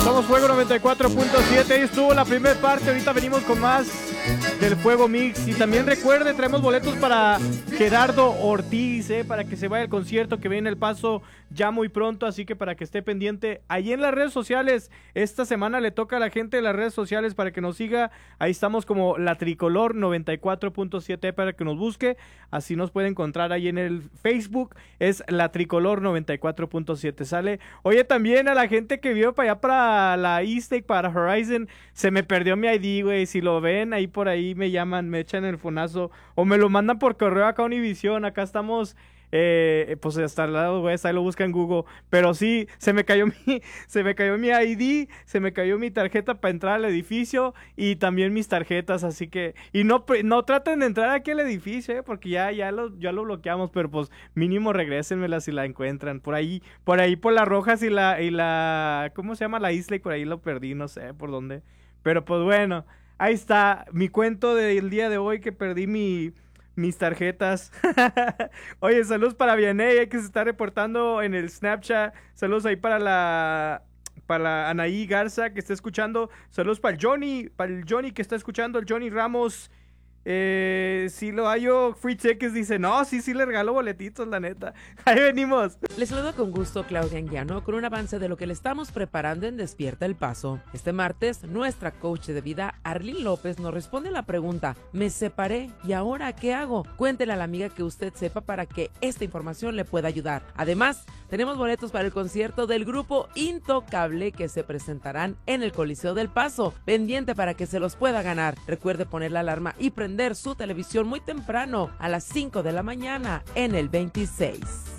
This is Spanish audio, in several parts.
Somos Fuego 94.7. Ahí estuvo la primera parte. Ahorita venimos con más del Fuego Mix. Y también recuerde, traemos boletos para Gerardo Ortiz, para que se vaya al concierto que viene en El Paso ya muy pronto. Así que para que esté pendiente ahí en las redes sociales. Esta semana le toca a la gente de las redes sociales para que nos siga. Ahí estamos como La Tricolor 94.7 para que nos busque. Así nos puede encontrar ahí en el Facebook. Es La Tricolor 94.7. Sale. Oye, también a la gente que vio para allá para la Eastake, para Horizon, se me perdió mi ID, güey. Si lo ven ahí por ahí, me llaman, me echan el fonazo o me lo mandan por correo acá a Univision. Acá estamos, pues hasta el lado, güey, ahí lo busca en Google. Pero sí, se me cayó mi ID, se me cayó mi tarjeta para entrar al edificio y también mis tarjetas, así que, y no traten de entrar aquí al edificio, porque ya lo bloqueamos, pero pues mínimo regrésenmela si la encuentran, por ahí por las Rojas y la, ¿cómo se llama? La isla, y por ahí lo perdí, no sé por dónde, pero pues bueno, ahí está mi cuento del día de hoy, que perdí mis tarjetas. Oye, saludos para Vianey, que se está reportando en el Snapchat. Saludos ahí para Anaí Garza, que está escuchando. Saludos para el Johnny que está escuchando, el Johnny Ramos. Si lo hallo, Free Cheques dice, no, sí le regalo boletitos, la neta. Ahí venimos. Les saludo con gusto Claudia Anguiano con un avance de lo que le estamos preparando en Despierta El Paso. Este martes, nuestra coach de vida, Arlene López, nos responde a la pregunta: me separé, ¿y ahora qué hago? Cuéntele a la amiga que usted sepa para que esta información le pueda ayudar. Además, tenemos boletos para el concierto del grupo Intocable que se presentarán en el Coliseo del Paso. Pendiente para que se los pueda ganar. Recuerde poner la alarma y prender su televisión muy temprano a las 5 de la mañana en el 26.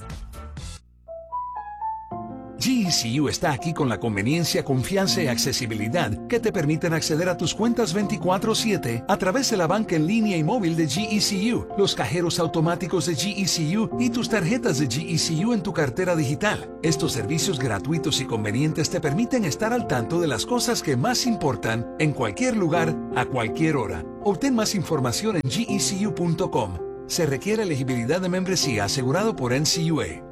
GECU está aquí con la conveniencia, confianza y accesibilidad que te permiten acceder a tus cuentas 24/7 a través de la banca en línea y móvil de GECU, los cajeros automáticos de GECU y tus tarjetas de GECU en tu cartera digital. Estos servicios gratuitos y convenientes te permiten estar al tanto de las cosas que más importan en cualquier lugar, a cualquier hora. Obtén más información en gecu.com. Se requiere elegibilidad de membresía asegurado por NCUA.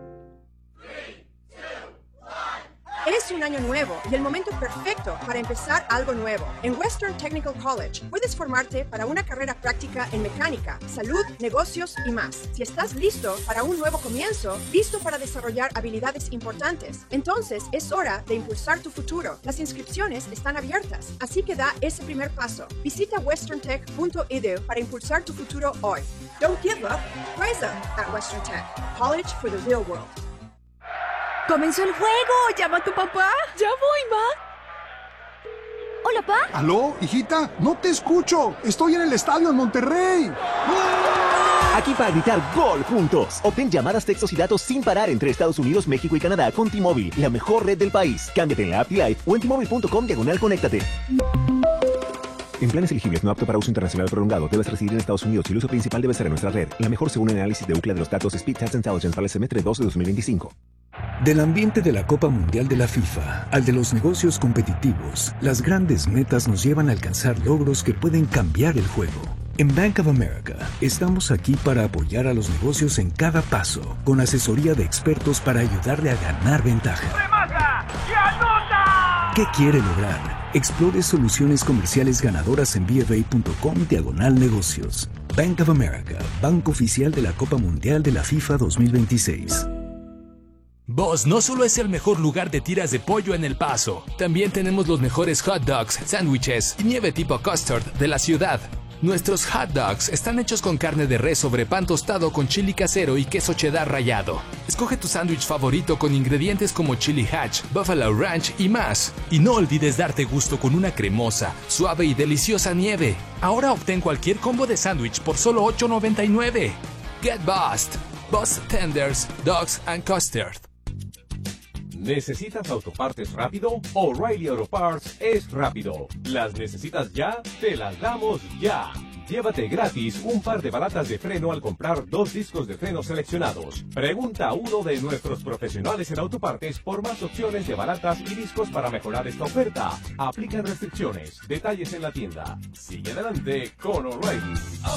Es un año nuevo y el momento perfecto para empezar algo nuevo. En Western Technical College puedes formarte para una carrera práctica en mecánica, salud, negocios y más. Si estás listo para un nuevo comienzo, listo para desarrollar habilidades importantes, entonces es hora de impulsar tu futuro. Las inscripciones están abiertas, así que da ese primer paso. Visita westerntech.edu para impulsar tu futuro hoy. Don't give up, rise up at Western Tech. College for the real world. ¡Comenzó el juego! ¡Llama a tu papá! ¡Ya voy, ma! ¿Hola, pa? ¿Aló, hijita? No te escucho. Estoy en el estadio en Monterrey. Aquí para gritar gol juntos. Obtén llamadas, textos y datos sin parar entre Estados Unidos, México y Canadá con T-Mobile, la mejor red del país. Cámbiate en la app Live o en T-Mobile.com/conéctate. En planes elegibles no apto para uso internacional prolongado, debes residir en Estados Unidos y el uso principal debe ser en nuestra red. La mejor según el análisis de Ookla de los datos Speed Test Intelligence para el semestre 2 de 2025. Del ambiente de la Copa Mundial de la FIFA al de los negocios competitivos, las grandes metas nos llevan a alcanzar logros que pueden cambiar el juego. En Bank of America, estamos aquí para apoyar a los negocios en cada paso, con asesoría de expertos para ayudarle a ganar ventaja. ¡Remata y anota! ¿Qué quiere lograr? Explore soluciones comerciales ganadoras en BofA.com/negocios. Bank of America, banco oficial de la Copa Mundial de la FIFA 2026. Boss no solo es el mejor lugar de tiras de pollo en El Paso, también tenemos los mejores hot dogs, sándwiches y nieve tipo custard de la ciudad. Nuestros hot dogs están hechos con carne de res sobre pan tostado con chili casero y queso cheddar rallado. Escoge tu sándwich favorito con ingredientes como chili hatch, buffalo ranch y más. Y no olvides darte gusto con una cremosa, suave y deliciosa nieve. Ahora obtén cualquier combo de sándwich por solo $8.99. Get Bossed. Boss Tenders, Dogs and Custard. ¿Necesitas autopartes rápido? O'Reilly Auto Parts es rápido. ¿Las necesitas ya? Te las damos ya. Llévate gratis un par de balatas de freno al comprar 2 discos de freno seleccionados. Pregunta a uno de nuestros profesionales en autopartes por más opciones de balatas y discos para mejorar esta oferta. Aplican restricciones. Detalles en la tienda. Sigue adelante con O'Reilly.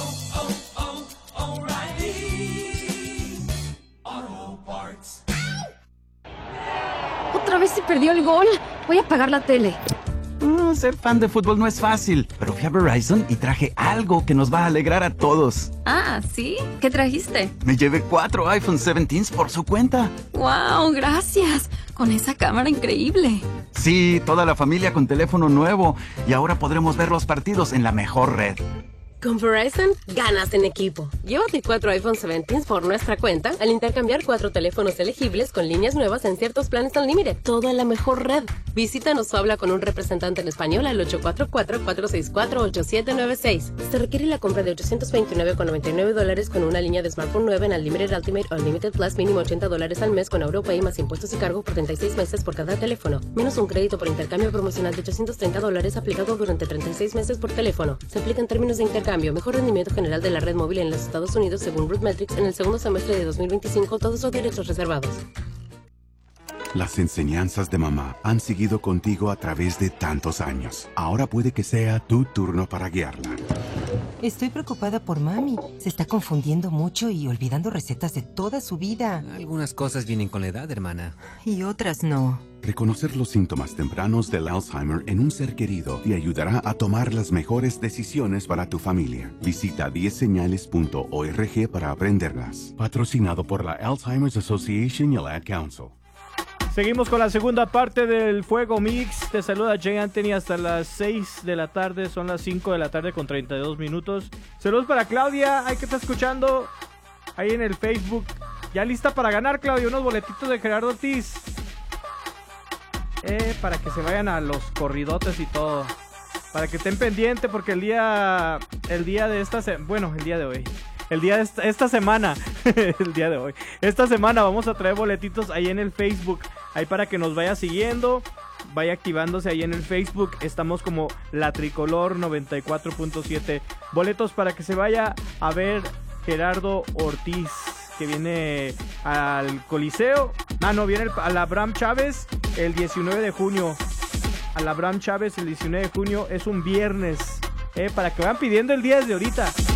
O'Reilly Auto Parts. Otra vez se perdió el gol. Voy a apagar la tele. Ser fan de fútbol no es fácil, pero fui a Verizon y traje algo que nos va a alegrar a todos. Ah, ¿sí? ¿Qué trajiste? Me llevé 4 iPhone 17 por su cuenta. ¡Wow! Gracias. Con esa cámara increíble. Sí, toda la familia con teléfono nuevo. Y ahora podremos ver los partidos en la mejor red. Con Verizon, ganas en equipo. Llévate 4 iPhone 17 por nuestra cuenta al intercambiar 4 teléfonos elegibles con líneas nuevas en ciertos planes Unlimited. Todo en la mejor red. Visítanos o habla con un representante en español al 844-464-8796. Se requiere la compra de $829,99 con una línea de smartphone nueva en Unlimited Ultimate o Unlimited Plus, mínimo $80 al mes con AuroPay más impuestos y cargo por 36 meses por cada teléfono. Menos un crédito por intercambio promocional de $830 aplicado durante 36 meses por teléfono. Se aplica en términos de intercambio. Mejor rendimiento general de la red móvil en los Estados Unidos según RootMetrics en el segundo semestre de 2025. Todos los derechos reservados. Las enseñanzas de mamá han seguido contigo a través de tantos años. Ahora puede que sea tu turno para guiarla. Estoy preocupada por mami. Se está confundiendo mucho y olvidando recetas de toda su vida. Algunas cosas vienen con la edad, hermana. Y otras no. Reconocer los síntomas tempranos del Alzheimer en un ser querido te ayudará a tomar las mejores decisiones para tu familia. Visita 10señales.org para aprenderlas. Patrocinado por la Alzheimer's Association y el Ad Council. Seguimos con la segunda parte del Fuego Mix. Te saluda Jay Anthony hasta las 6 de la tarde. Son las 5 de la tarde con 32 minutos. Saludos para Claudia, ahí que está escuchando ahí en el Facebook. Ya lista para ganar, Claudia, unos boletitos de Gerardo Ortiz. Para que se vayan a los corridotes y todo. Para que estén pendientes porque el día de esta semana esta semana vamos a traer boletitos ahí en el Facebook, ahí para que nos vaya siguiendo, vaya activándose ahí en el Facebook. Estamos como La Tricolor 94.7, boletos para que se vaya a ver Gerardo Ortiz, que viene al Coliseo, viene a la Abraham Chávez el 19 de junio, a la Abraham Chávez el 19 de junio, es un viernes, para que vayan pidiendo el día desde ahorita.